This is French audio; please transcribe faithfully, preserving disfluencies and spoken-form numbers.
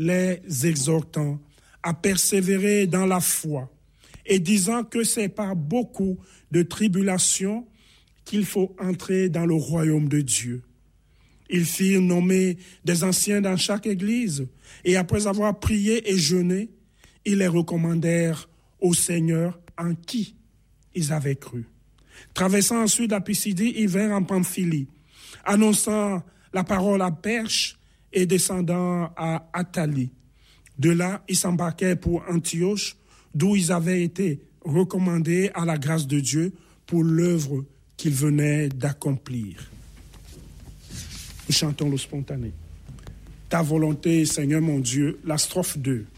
les exhortant à persévérer dans la foi et disant que c'est par beaucoup de tribulations qu'il faut entrer dans le royaume de Dieu. Ils firent nommer des anciens dans chaque église et après avoir prié et jeûné, ils les recommandèrent au Seigneur en qui ils avaient cru. Traversant ensuite la Pisidie, ils vinrent en Pamphylie, annonçant la parole à Perche et descendant à Attalie. De là, ils s'embarquèrent pour Antioche, d'où ils avaient été recommandés à la grâce de Dieu pour l'œuvre qu'ils venaient d'accomplir. Nous chantons le spontané. Ta volonté, Seigneur mon Dieu, la strophe deux.